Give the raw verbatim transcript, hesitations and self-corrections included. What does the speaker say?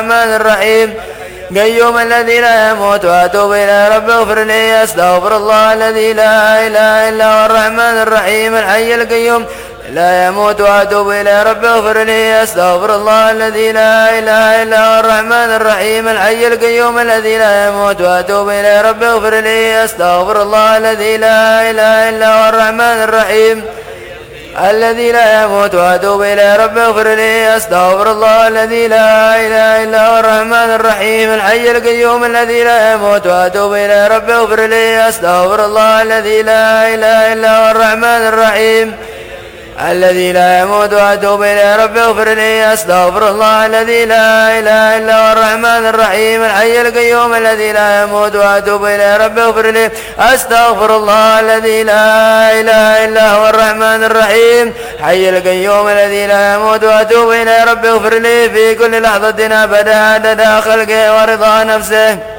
الرحمن الرحيم قيوم الذي لا يموت وأتوب إلى رب اغفر لي أستغفر الله الذي لا إله إلا هو الرحمن الرحيم الحي القيوم لا يموت وأتوب إلى رب اغفر لي أستغفر الله الذي لا إله إلا هو الرحمن الرحيم الحي القيوم الذي لا يموت وأتوب إلى رب اغفر لي أستغفر الله الذي لا إله إلا هو الرحمن الرحيم الذي لا يموت وأتوب إلى رب اغفر لي أستغفر الله الذي لا إله إلا هو الرحمن الرحيم الحي القيوم الذي لا يموت وأتوب إلى رب اغفر لي أستغفر الله الذي لا إله إلا هو الرحمن الرحيم الذي لا يموت وأتوب إلى رب اغفر لي أستغفر الله الذي لا إله إلا هو الرحمن الرحيم الحي القيوم الذي لا يموت وأتوب إلى رب اغفر لي أستغفر الله الذي لا إله إلا هو الرحمن الرحيم حي القيوم الذي لا يموت وأتوب إلى رب اغفر لي في كل لحظة أبدا عدد خلقه ورضا نفسه.